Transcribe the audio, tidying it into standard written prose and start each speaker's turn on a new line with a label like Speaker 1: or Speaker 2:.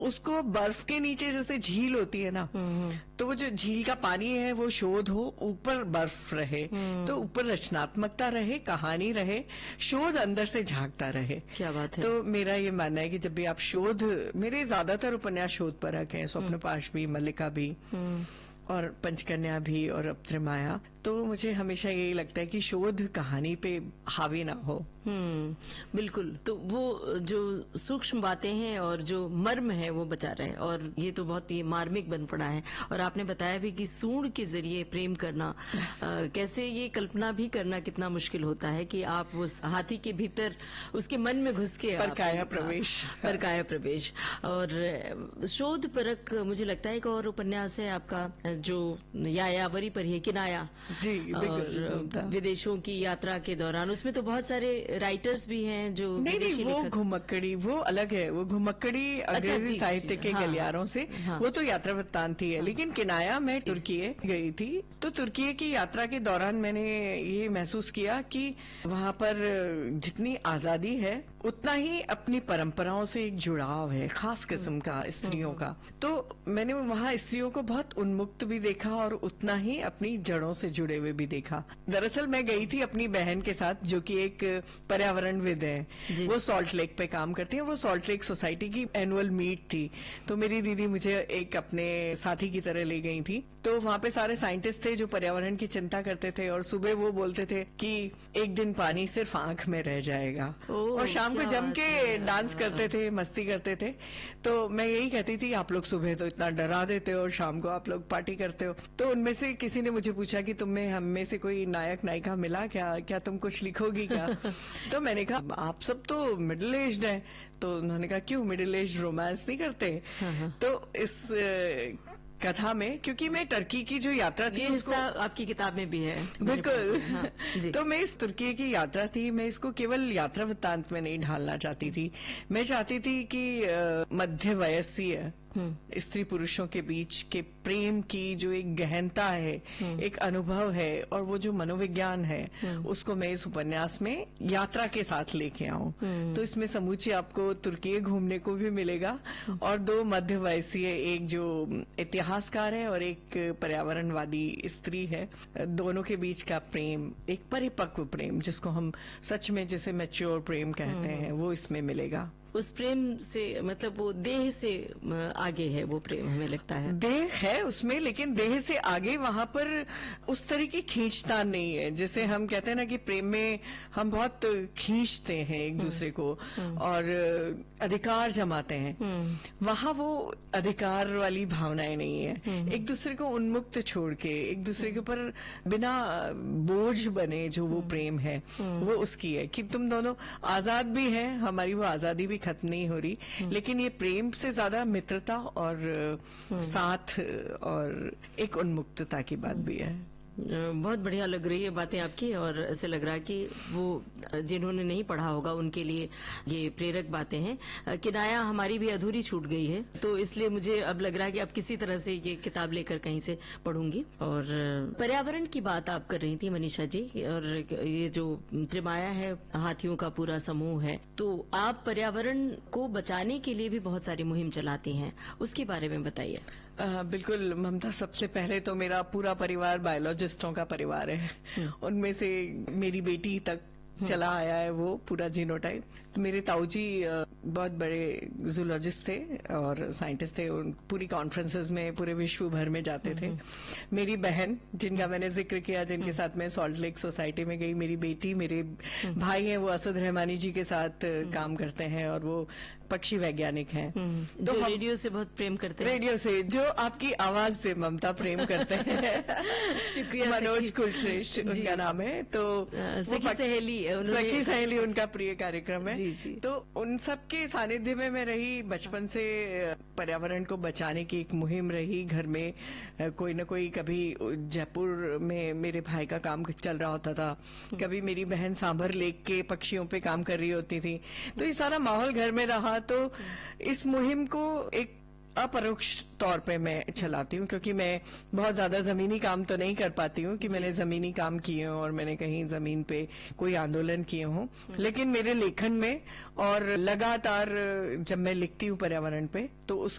Speaker 1: उसको बर्फ के नीचे जैसे झील होती है ना, तो वो जो झील का पानी है वो शोध हो, ऊपर बर्फ रहे, तो ऊपर रचनात्मकता रहे, कहानी रहे, शोध अंदर से झांकता रहे।
Speaker 2: क्या बात है।
Speaker 1: तो मेरा ये मानना है कि जब भी आप शोध, मेरे ज्यादातर उपन्यास शोध परक हैं, स्वप्नपाश भी, मल्लिका भी और पंचकन्या भी और अब त्रिमाया, तो मुझे हमेशा यही लगता है कि शोध कहानी पे हावी ना हो।
Speaker 2: बिल्कुल। तो वो जो सूक्ष्म बातें हैं और जो मर्म है वो बचा रहे, और ये तो बहुत ही मार्मिक बन पड़ा है। और आपने बताया भी कि सूंड के जरिए प्रेम करना, कैसे ये कल्पना भी करना कितना मुश्किल होता है कि आप उस हाथी के भीतर उसके मन में घुस के
Speaker 1: परकाया प्रवेश।
Speaker 2: परकाया प्रवेश। और शोध परक मुझे लगता है एक और उपन्यास है आपका जो यायावरी पर है, किनाया।
Speaker 1: जी,
Speaker 2: और विदेशों की यात्रा के दौरान उसमें तो बहुत सारे राइटर्स भी हैं जो
Speaker 1: नहीं, वो घुमक्कड़ी वो अलग है। वो घुमक्कड़ी अंग्रेजी साहित्य के गलियारों से, वो तो यात्रा वृत्तांत ही है। लेकिन किनाया मैं तुर्की गई थी, तो तुर्की की यात्रा के दौरान मैंने ये महसूस किया कि वहाँ पर जितनी आजादी है उतना ही अपनी परंपराओं से एक जुड़ाव है, खास किस्म का स्त्रियों का। तो मैंने वहाँ स्त्रियों को बहुत उन्मुक्त भी देखा और उतना ही अपनी जड़ों से जुड़े हुए भी देखा। दरअसल मैं गई थी अपनी बहन के साथ, जो कि एक पर्यावरणविद है। वो सॉल्ट लेक पे काम करती है। वो सॉल्ट लेक सोसाइटी की एनुअल मीट थी, तो मेरी दीदी मुझे एक अपने साथी की तरह ले गई थी। तो वहाँ पे सारे साइंटिस्ट थे जो पर्यावरण की चिंता करते थे, और सुबह वो बोलते थे कि एक दिन पानी सिर्फ आंख में रह जाएगा, और शाम को जम के डांस करते थे, मस्ती करते थे। तो मैं यही कहती थी, आप लोग सुबह तो इतना डरा देते हो और शाम को आप लोग पार्टी करते हो। तो उनमें से किसी ने मुझे पूछा कि तुम्हें हम में से कोई नायक नायिका मिला क्या तुम कुछ लिखोगी क्या? तो मैंने कहा आप सब तो मिडिल एज्ड हैं। तो उन्होंने कहा क्यों, मिडिल एज्ड रोमांस नहीं करते? तो इस कथा में, क्योंकि मैं टर्की की जो यात्रा थी,
Speaker 2: ये हिस्सा आपकी किताब में भी है।
Speaker 1: बिल्कुल। तो मैं इस तुर्की की यात्रा थी, मैं इसको केवल यात्रा वृत्तांत में नहीं ढालना चाहती थी। मैं चाहती थी कि मध्य वयस्सीय स्त्री पुरुषों के बीच के प्रेम की जो एक गहनता है, एक अनुभव है, और वो जो मनोविज्ञान है, उसको मैं इस उपन्यास में यात्रा के साथ लेके आऊं। तो इसमें समूची आपको तुर्की घूमने को भी मिलेगा, और दो मध्य वयस्सीय, एक जो इतिहासकार है और एक पर्यावरणवादी स्त्री है, दोनों के बीच का प्रेम, एक परिपक्व प्रेम जिसको हम सच में जिसे मैच्योर प्रेम कहते हैं, वो इसमें मिलेगा।
Speaker 2: उस प्रेम से मतलब वो देह से आगे है वो प्रेम, हमें लगता है।
Speaker 1: देह है उसमें, लेकिन देह से आगे वहां पर उस तरह की खींचतान नहीं है। जैसे हम कहते हैं ना कि प्रेम में हम बहुत खींचते हैं एक दूसरे को और अधिकार जमाते हैं, वहां वो अधिकार वाली भावनाएं नहीं है। एक दूसरे को उन्मुक्त छोड़ के, एक दूसरे के ऊपर बिना बोझ बने जो वो प्रेम है, वो उसकी है कि तुम दोनों आजाद भी हैं, हमारी वो आजादी भी खत्म नहीं हो रही, लेकिन ये प्रेम से ज्यादा मित्रता और साथ और एक उन्मुक्तता की बात भी है।
Speaker 2: बहुत बढ़िया लग रही है बातें आपकी, और ऐसे लग रहा है कि वो जिन्होंने नहीं पढ़ा होगा उनके लिए ये प्रेरक बातें हैं। किनाया हमारी भी अधूरी छूट गई है, तो इसलिए मुझे अब लग रहा है कि अब किसी तरह से ये किताब लेकर कहीं से पढ़ूंगी। और पर्यावरण की बात आप कर रही थी मनीषा जी, और ये जो त्रिमाया है, हाथियों का पूरा समूह है, तो आप पर्यावरण को बचाने के लिए भी बहुत सारी मुहिम चलाती हैं, उसके बारे में बताइए।
Speaker 1: बिल्कुल ममता, सबसे पहले तो मेरा पूरा परिवार बायोलॉजिस्टों का परिवार है। उनमें से मेरी बेटी तक चला आया है वो पूरा जीनोटाइप। मेरे ताऊजी बहुत बड़े जूलॉजिस्ट थे और साइंटिस्ट थे, उन पूरी कॉन्फ्रेंसेस में पूरे विश्व भर में जाते थे। मेरी बहन जिनका मैंने जिक्र किया, जिनके साथ मैं सॉल्ट लेक सोसाइटी में गई, मेरी बेटी, मेरे भाई हैं वो असद रहमानी जी के साथ काम करते हैं और वो पक्षी वैज्ञानिक हैं।
Speaker 2: तो रेडियो से बहुत प्रेम करते हैं।
Speaker 1: रेडियो से, जो आपकी आवाज से ममता प्रेम करते हैं।
Speaker 2: शुक्रिया।
Speaker 1: मनोज कुलश्रेष्ठ उनका नाम है। तो
Speaker 2: सखी
Speaker 1: सहेली उनका प्रिय कार्यक्रम है।
Speaker 2: जी, जी।
Speaker 1: तो उन सब के सानिध्य में मैं रही, बचपन से पर्यावरण को बचाने की एक मुहिम रही। घर में कोई न कोई, कभी जयपुर में मेरे भाई का काम चल रहा होता था, कभी मेरी बहन सांभर लेक के पक्षियों पे काम कर रही होती थी। तो ये सारा माहौल घर में रहा, तो इस मुहिम को एक अपरोक्ष तौर पे मैं चलाती हूँ, क्योंकि मैं बहुत ज्यादा जमीनी काम तो नहीं कर पाती हूँ कि मैंने जमीनी काम किए हों और मैंने कहीं जमीन पे कोई आंदोलन किए हों, लेकिन मेरे लेखन में और लगातार जब मैं लिखती हूँ पर्यावरण पे तो